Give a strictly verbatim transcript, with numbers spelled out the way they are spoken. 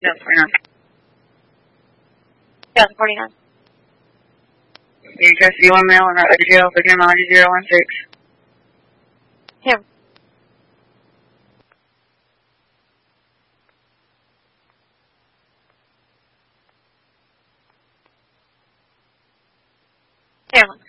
forty-nine. Yes, forty-nine. You can see one male and out of jail for terminology zero one six. Him. Him.